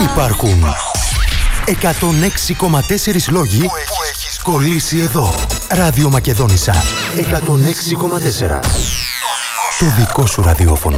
Υπάρχουν 106,4 λόγοι που έχεις κολλήσει εδώ. Ράδιο Μακεδόνισσα 106,4. Το δικό σου ραδιόφωνο.